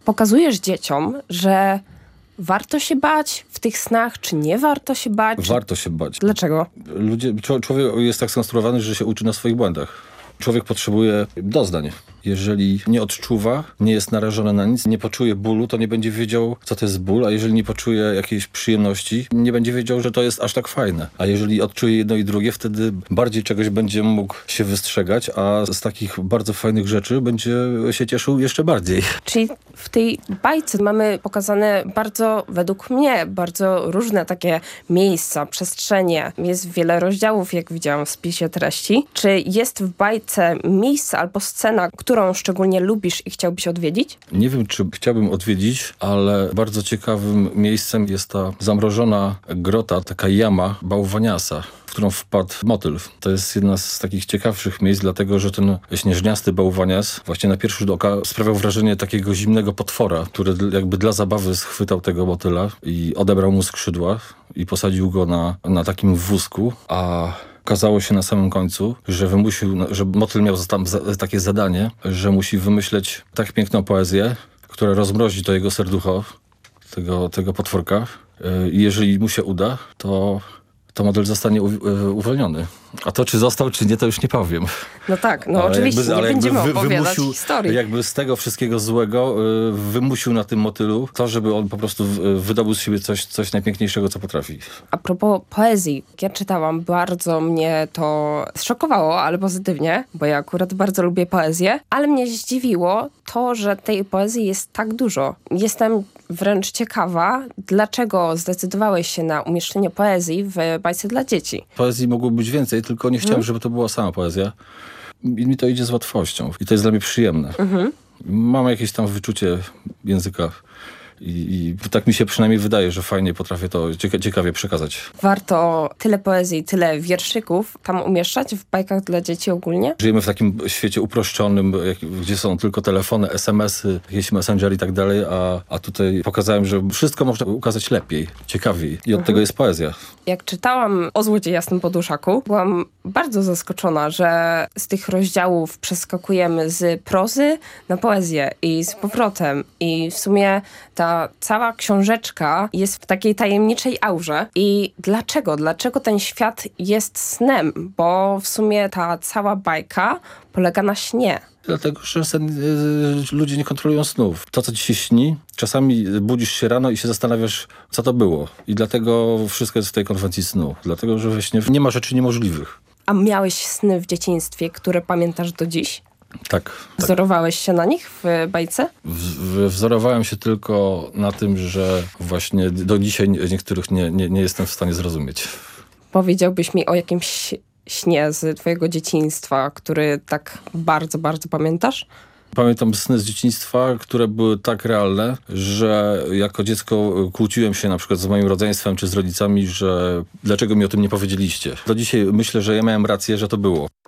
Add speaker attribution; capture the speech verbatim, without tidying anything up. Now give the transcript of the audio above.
Speaker 1: pokazujesz dzieciom, że warto się bać w tych snach, czy nie warto się bać?
Speaker 2: Warto się bać.
Speaker 1: Dlaczego?
Speaker 2: Ludzie, człowiek jest tak skonstruowany, że się uczy na swoich błędach. Człowiek potrzebuje doznań. Jeżeli nie odczuwa, nie jest narażony na nic, nie poczuje bólu, to nie będzie wiedział, co to jest ból, a jeżeli nie poczuje jakiejś przyjemności, nie będzie wiedział, że to jest aż tak fajne. A jeżeli odczuje jedno i drugie, wtedy bardziej czegoś będzie mógł się wystrzegać, a z takich bardzo fajnych rzeczy będzie się cieszył jeszcze bardziej.
Speaker 1: Czyli w tej bajce mamy pokazane bardzo, według mnie, bardzo różne takie miejsca, przestrzenie. Jest wiele rozdziałów, jak widziałam w spisie treści. Czy jest w bajce miejsce albo scena, którą szczególnie lubisz i chciałbyś odwiedzić?
Speaker 2: Nie wiem, czy chciałbym odwiedzić, ale bardzo ciekawym miejscem jest ta zamrożona grota, taka jama bałwaniasa, w którą wpadł motyl. To jest jedna z takich ciekawszych miejsc, dlatego że ten śnieżniasty bałwanias właśnie na pierwszy rzut oka sprawiał wrażenie takiego zimnego potwora, który jakby dla zabawy schwytał tego motyla i odebrał mu skrzydła i posadził go na, na takim wózku, a okazało się na samym końcu, że wymusił, że motyl miał tam za, takie zadanie, że musi wymyśleć tak piękną poezję, która rozmrozi to jego serducho, tego, tego potworka. I jeżeli mu się uda, to, to motyl zostanie u, uwolniony. A to, czy został, czy nie, to już nie powiem.
Speaker 1: No tak, no
Speaker 2: ale
Speaker 1: oczywiście
Speaker 2: jakby,
Speaker 1: nie
Speaker 2: ale
Speaker 1: będziemy
Speaker 2: jakby wy,
Speaker 1: opowiadać
Speaker 2: wymusił,
Speaker 1: historii.
Speaker 2: Jakby z tego wszystkiego złego y, wymusił na tym motylu to, żeby on po prostu y, wydobył z siebie coś, coś najpiękniejszego, co potrafi.
Speaker 1: A propos poezji, jak ja czytałam, bardzo mnie to zszokowało, ale pozytywnie, bo ja akurat bardzo lubię poezję, ale mnie zdziwiło to, że tej poezji jest tak dużo. Jestem wręcz ciekawa, dlaczego zdecydowałeś się na umieszczenie poezji w bajce dla dzieci.
Speaker 2: Poezji mogło być więcej, tylko nie chciałem, hmm. żeby to była sama poezja. I mi to idzie z łatwością. I to jest dla mnie przyjemne. Mhm. Mam jakieś tam wyczucie języka. I, I tak mi się przynajmniej wydaje, że fajnie potrafię to cieka- ciekawie przekazać.
Speaker 1: Warto tyle poezji, tyle wierszyków tam umieszczać w bajkach dla dzieci ogólnie?
Speaker 2: Żyjemy w takim świecie uproszczonym, jak, gdzie są tylko telefony, es em esy, jakieś messenger i tak dalej, a, a tutaj pokazałem, że wszystko można ukazać lepiej, ciekawiej i od mhm. tego jest poezja.
Speaker 1: Jak czytałam o Złodzie Jasnym Poduszaku, byłam bardzo zaskoczona, że z tych rozdziałów przeskakujemy z prozy na poezję i z powrotem. I w sumie ta cała książeczka jest w takiej tajemniczej aurze. I dlaczego? Dlaczego ten świat jest snem? Bo w sumie ta cała bajka polega na śnie.
Speaker 2: Dlatego, że sen, y, ludzie nie kontrolują snów. To, co ci się śni, czasami budzisz się rano i się zastanawiasz, co to było. I dlatego wszystko jest w tej konwencji snu. Dlatego, że we śnie nie ma rzeczy niemożliwych.
Speaker 1: A miałeś sny w dzieciństwie, które pamiętasz do dziś?
Speaker 2: Tak.
Speaker 1: Wzorowałeś tak. się na nich w bajce?
Speaker 2: W, wzorowałem się tylko na tym, że właśnie do dzisiaj niektórych nie, nie, nie jestem w stanie zrozumieć.
Speaker 1: Powiedziałbyś mi o jakimś śnie z twojego dzieciństwa, który tak bardzo, bardzo pamiętasz?
Speaker 2: Pamiętam sny z dzieciństwa, które były tak realne, że jako dziecko kłóciłem się na przykład z moim rodzeństwem czy z rodzicami, że dlaczego mi o tym nie powiedzieliście. Do dzisiaj myślę, że ja miałem rację, że to było.